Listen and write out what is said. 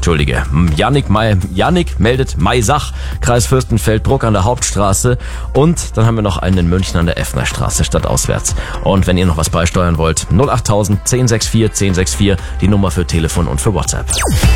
Yannick meldet Maisach, Kreis Fürstenfeldbruck an der Hauptstraße. Und dann haben wir noch einen in München an der Effnerstraße, stadtauswärts. Und wenn ihr noch was beisteuern wollt, 08000 1064 1064, die Nummer für Telefon und für WhatsApp.